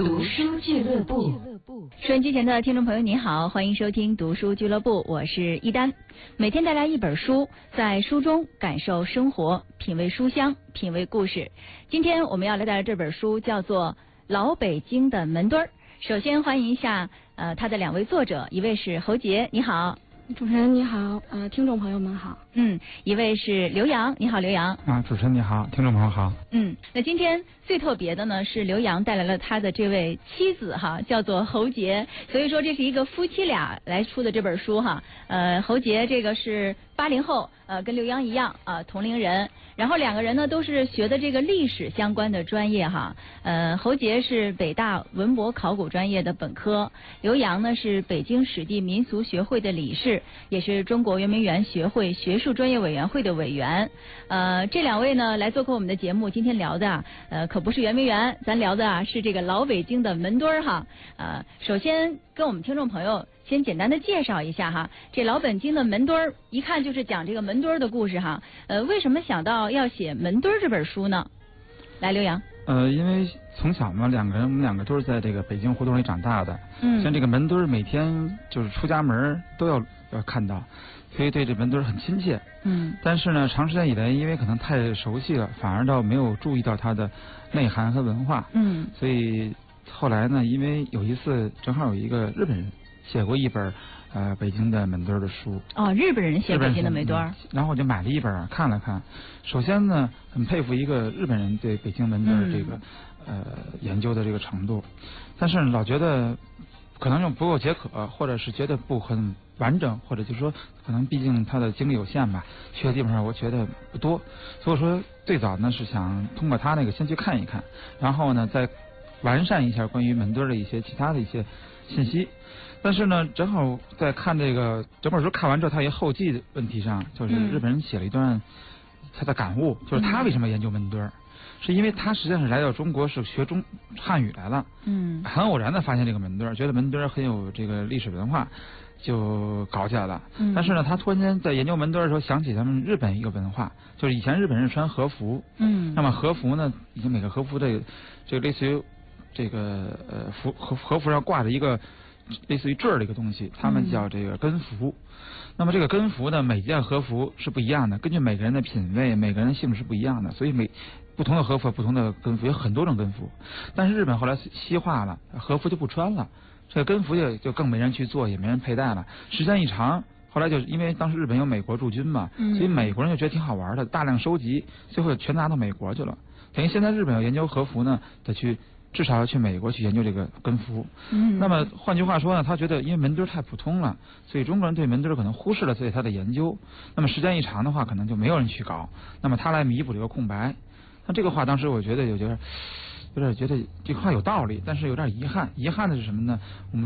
读书俱乐部。 收音机前的听众朋友你好，欢迎收听读书俱乐部，我是一丹。每天带来一本书，在书中感受生活，品味书香，品味故事。今天我们要来带来这本书叫做《老北京的门墩儿》。首先欢迎一下他的两位作者，一位是侯杰，你好。 主持人你好，听众朋友们好。 一位是刘洋，你好，刘洋。 主持人你好，听众朋友好。 那今天最特别的呢是刘洋带来了他的这位妻子哈，叫做侯杰，所以说这是一个夫妻俩来出的这本书哈。侯杰这个是80后，跟刘洋一样同龄人，然后两个人呢都是学的这个历史相关的专业哈。侯杰是北大文博考古专业的本科，刘洋呢是北京史地民俗学会的理事，也是中国圆明园学会学术专业委员会的委员。这两位呢来做客我们的节目，今天聊的可不是圆明园，咱聊的是这个老北京的门墩儿哈。首先跟我们听众朋友先简单的介绍一下哈，这老北京的门墩儿一看就是讲这个门墩儿的故事哈。为什么想到要写门墩儿这本书呢？来，刘洋。 因为从小嘛，我们两个都是在这个北京胡同里长大的。像这个门墩儿，每天就是出家门都要看到，所以对这门墩儿很亲切。但是呢，长时间以来，因为可能太熟悉了，反而倒没有注意到它的内涵和文化。所以后来呢，因为有一次正好有一个日本人写过一本北京的门墩儿的书。 日本人写北京的门墩儿。 然后我就买了一本看了看。首先呢，很佩服一个日本人对北京门墩儿这个研究的这个程度，但是老觉得可能又不够解渴，或者是觉得不很完整，或者就是说可能毕竟他的精力有限吧，去的地方上我觉得不多，所以说最早呢是想通过他那个先去看一看，然后呢再完善一下关于门墩的一些其他的一些信息。但是呢，正好在看这个整本书看完之后，他一后记的问题上，就是日本人写了一段他的感悟，就是他为什么研究门墩儿，是因为他实际上是来到中国是学汉语来了，很偶然的发现这个门墩儿，觉得门墩儿很有这个历史文化，就搞起来了。但是呢，他突然间在研究门墩儿的时候，想起他们日本一个文化，就是以前日本人穿和服，那么和服呢，以前每个和服这个类似于这个和服上挂着一个类似于坠儿的一个东西，他们叫这个根服。那么这个根服呢，每件和服是不一样的，根据每个人的品味，每个人的性质是不一样的，所以不同的和服、不同的根服，有很多种根服。但是日本后来西化了，和服就不穿了，这个根服就更没人去做，也没人佩戴了。时间一长，后来就因为当时日本有美国驻军嘛，所以美国人就觉得挺好玩的，大量收集，最后全拿到美国去了。等于现在日本要研究和服呢，至少要去美国去研究这个根服。那么换句话说呢，他觉得因为门墩太普通了，所以中国人对门墩可能忽视了对他的研究。那么时间一长的话，可能就没有人去搞。那么他来弥补这个空白。那这个话当时我觉得有点觉得这话有道理，但是有点遗憾。遗憾的是什么呢？我们